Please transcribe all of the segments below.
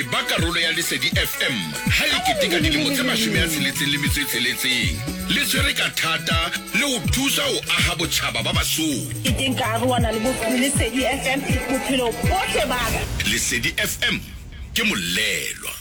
ba karolo ya Lesedi FM ha e keteka dilemo tse 16 le tswere ka thata le ho thusa ho aha botjhaba ba Basotho. Ke teng ka arwana le Lesedi FM bophelo bohle ba ka. Lesedi FM ke molelwa.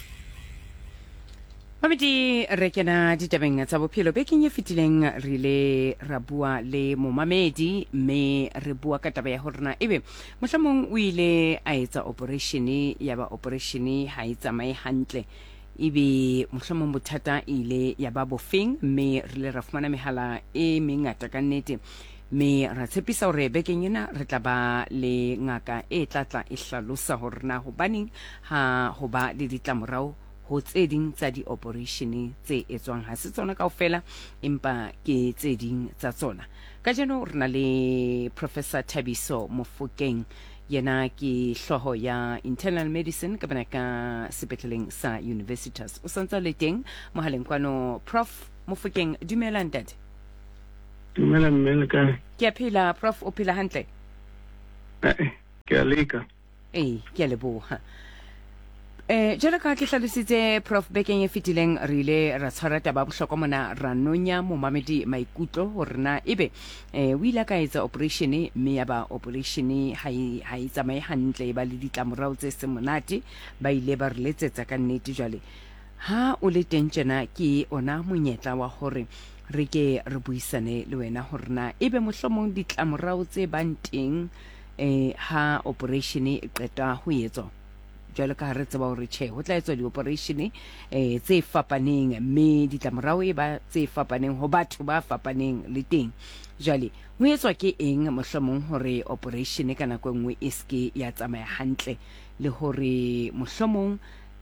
Mamedi re kena ditabeng tsa bophelo bekeng e fetileng re ile ra bua le momamedi mme re bua ka taba ya hore na ebe mohlomong o ile a etsa operation ya ba operation ha e tsamaye hantle ebe mohlomong bothata ile ya ba bofeng mme re le ra fumana mehala e mengata ka nnete me ra tshepisa hore bekeng ena re tla ba le ngaka e tlatla e hlalosa hore na hobaneng ha ho ba le ditlamorao ho tse ding tsa di operation tse etswang ha se tsona kaofela empa ke tse ding tsa tsona. Ka jeno re na le Professor Thabiso Mofokeng yena ke hloho ya internal medicine ka bana ka sepetleleng sa Universitas o santsa le teng mohaleng kwano. Prof Mofokeng, dumela ntate. Dumela mmele ka. Ke a phela Prof, o phela hantle? Ke a leka. Ke a leboha. Jala ka ke hlalositse Prof bekeng e fetileng re ile ra tshwara taba bohlokwa mona ra nonya momamedi maikutlo hore na ebe o ile ka etsa operation mme ya ba operation ha e tsamaye hantle ba le ditlamorao tse se monate ba ile ba re letsetsa ka nnete jwale ha o le teng tjena ke ona monyetla wa hore re ke re buisane le wena hore na ebe mohlomong ditlamorao tse bang teng ha operation e qeta ho etswa jwale ka re tseba hore ho tla etswa di-operation tse fapaneng mme ditlamorao e ba tse fapaneng ho batho ba fapaneng le teng jwale ho etswa ke eng mohlomong hore operation ka nako nngwe e ske ya tsamaya hantle le hore mohlomong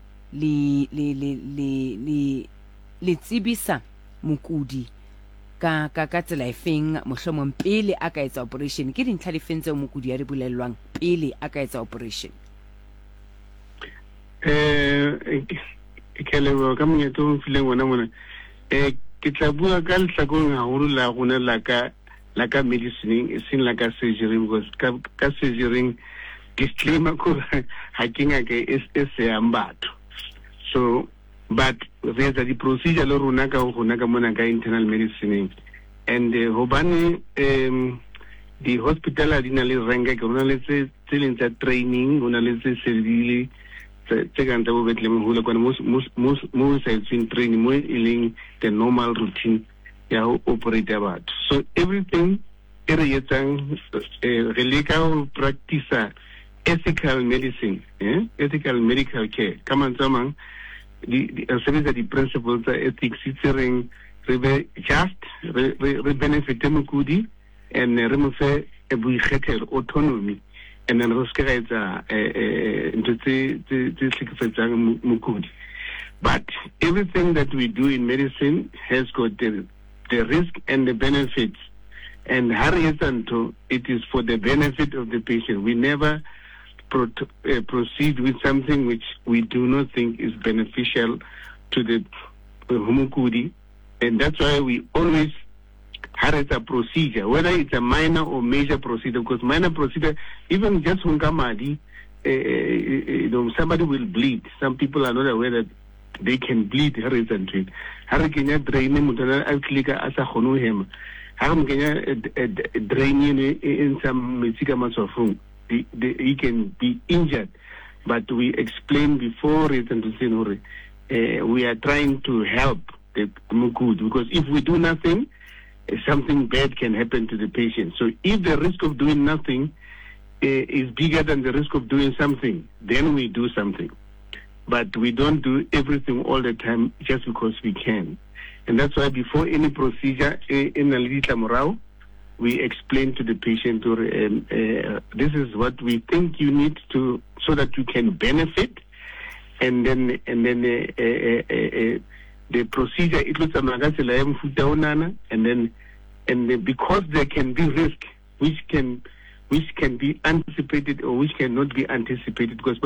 le tsebisa mokudi ka tsela e feng mohlomong pele a ka etsa operation ke dintlha di fentse mokudi ya di bolellwang pele a ka etsa operation. Ke lebo ka monyetlo o mfileng ona mona ke tla bua ka lehlakong haholo la rona la ka medicine e seng la ka surgery because ka surgery disclaimer ko ha ke ngaka e se yang batho so but re etsa di procedure le rona ka mona ka internal medicine and hobane di hospital a di na le ranka ke rona le tse leng tsa training hona le tse servile tse ka nta bo betle mohula kwana mo sa etseng training mo e the normal routine ya ho operate batho so everything e re etsang re leka ho practice ethical medicine ethical medical care ka mantsamang di sebetsa di principles tsa ethics tse reng re be just re benefit mokudi and re mo fe a boikgethelo autonomy and then re ska etsa but everything that we do in medicine has got the risk and the benefits and it is for the benefit of the patient. We never proceed with something which we do not think is beneficial to the mukudi, and that's why we always it's a procedure, whether it's a minor or major procedure, because minor procedure, even just hunkamadi, somebody will bleed. Some people are not aware that they can bleed horizontally. Harakenya draining mutana alklika asa khonuhem. Haramkenya draining in some mesika masofung. He can be injured, but we explain before it and to say we are trying to help the mukudi, because if we do nothing, something bad can happen to the patient. So if the risk of doing nothing is bigger than the risk of doing something, then we do something. But we don't do everything all the time just because we can. And that's why before any procedure in Alita Morao, we explain to the patient, this is what we think you need to, so that you can benefit. And then the procedure it looks and then because there can be risk which can be anticipated or which cannot be anticipated, because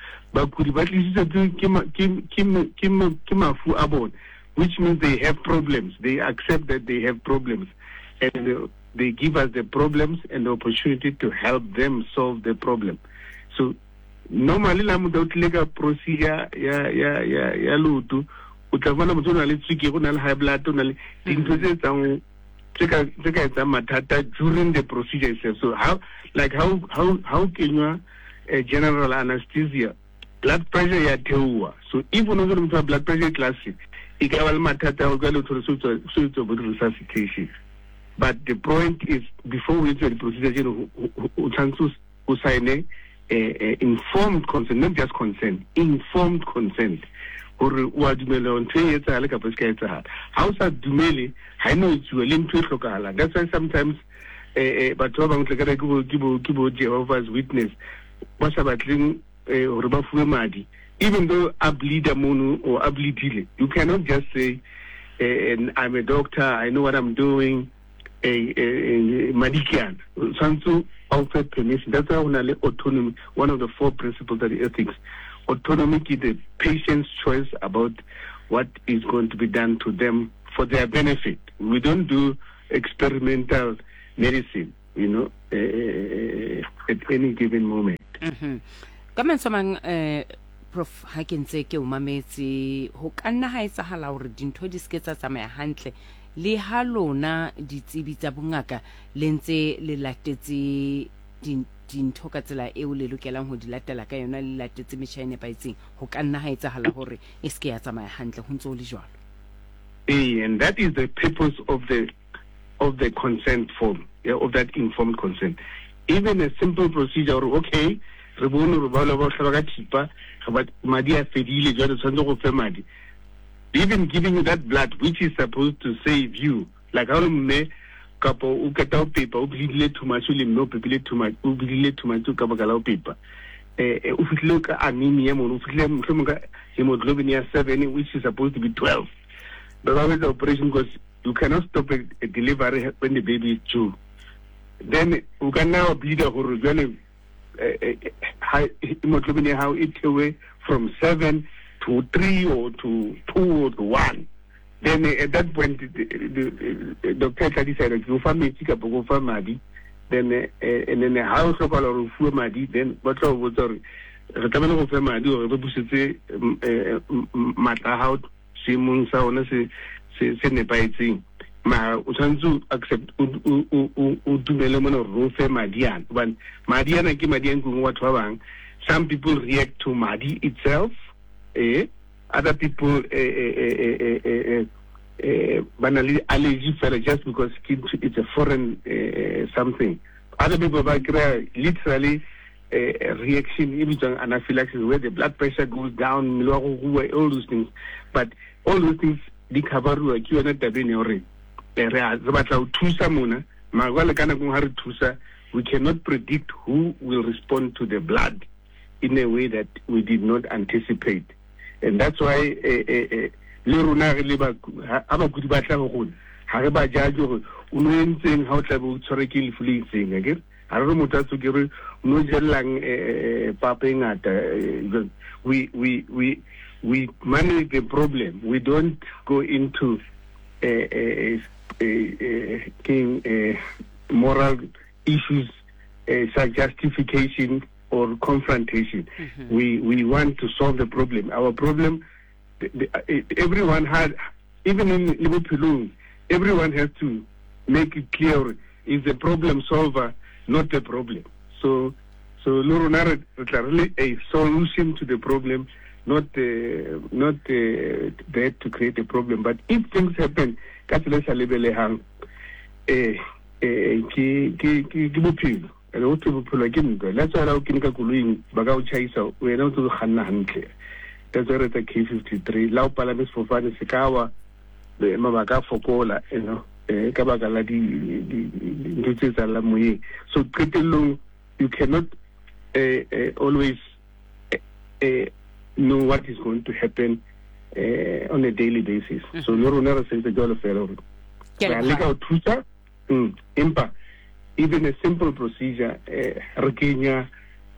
which means they have problems. They accept that they have problems, and they give us the problems and the opportunity to help them solve the problem. So normally la mo doutle ka procedure ya lutu o tla bona motho o na le tswiki go na le high blood o na le dintho tse tsang tse ka etsa mathata during the procedure itself. So how kenywa general anesthesia, blood pressure ya theowa. So if one of them have blood pressure class, it can have mathata o ka le to resuscitation. But the point is, before we do the procedure, we sign informed consent, not just consent, informed consent. Or what dumele on 2 years a le ka preska etsa how sa dumele ha ino itsuwe le ntwe hlokala. That's why sometimes batho ba bang tle ka ke bo Jehovah's Witness ba sa batleng hore ba fuwe madi, even though a bleeder mono or a bleedile. You cannot just say I'm a doctor, I know what I'm doing, Madikian. Sansu offer permission. That's why we autonomy, one of the 4 principles of the ethics. Autonomy is the patient's choice about what is going to be done to them for their benefit. We don't do experimental medicine, at any given moment. Prof ha ke ntse ke o mametse ho kanna ha etsahala hore dintho di se ke tsa tsamaya hantle le ha lona ditsebi tsa bongaka le ntse le latetse dintho ka tsela eo le lokelang ho di latela ka yona, le latetse metjhaene paitseng ho kanna ha etsahala hore e se ke ya tsamaya hantle ho ntse o le jwalo. And that is the purpose of the consent form, of that informed consent. Even a simple procedure, okay, re bone re ba lo ba hlaba ka thipa but madi a fedile jwale tshwantse go fe madi, even giving you that blood which is supposed to save you, like how mme kapo o keta o pepa o bleedile too much, le mme o pepile too much, o bleedile too much ka baka la o pepa o fitlile ka anemia mo o fitlile mo ka hemoglobin ya 7 which is supposed to be 12. But with the operation, because you cannot stop a delivery when the baby is due. Then you can now bleed a hemoglobin how it away from 7 to 3 or to 2 or to 1. Then at that point the doctor decided to go for madi. Then and then how so called for madi, then what was re tla go fa madi o re busetse matla how simong sa ona se nepaitseng ma o tshwantse accept o dumele mona ro fe madiana but madiana ke madiana go batho ba bang. Some people react to madi itself, other people banally allergy for just because it's a foreign something. Other people literally reaction, even anaphylaxis, where the blood pressure goes down, all those things. But all those things, they cover you are not the we cannot predict who will respond to the blood in a way that we did not anticipate. And that's why we manage the problem. We don't go into moral issues such justification or confrontation. We want to solve the problem. Our problem, everyone had, even in Liverpool, everyone has to make it clear is the problem solver, not the problem. So Lorona really a solution to the problem, not there to create a problem. But if things happen, that's why that's why it's a K53. Lao Palamis for Fani Sikawa, the Mamaka Fokola, Kabaka so pretty long, you cannot always know what is going to happen on a daily basis. So Loro never says the girl of fellow. Even a simple procedure, Rakenya,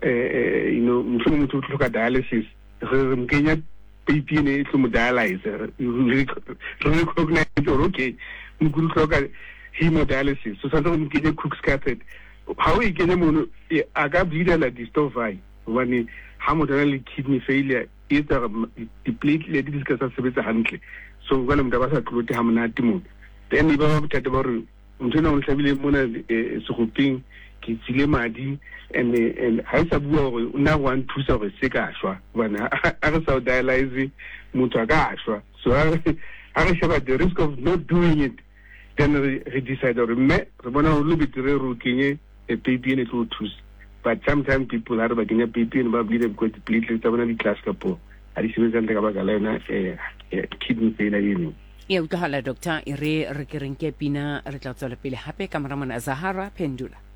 look at dialysis. Kenya PPN to dialyzer, you recognize or okay, you could look at hemodialysis. So sometimes Kenya cooks catheter. How he can I got bleeder like this stuff when ha motho a le kidney failure e etsa di-platelet di ska sa sebetsa hantle so jwale motho ba sa tlote ha monate mo then ba ba bothata ba re ntho ena o ntlhabile mona segopeng ke tsile madi and ha e sa bua gore o na go nthusa gore se ka shwa bana a re sa dialyze motho a ka shwa so a re sheba the risk of not doing it then re decide gore me re bona go le betere re kenye a baby in it to choose but sometimes people are ba kenya baby and ba bleed because the platelets tsa bona di class ka po a di sebetsa ntle ka baka la yona kidney failure eno e utlwahala doctor e re ke reng ke pina re tla tswela pele hape ka moramona Zahara Pendula.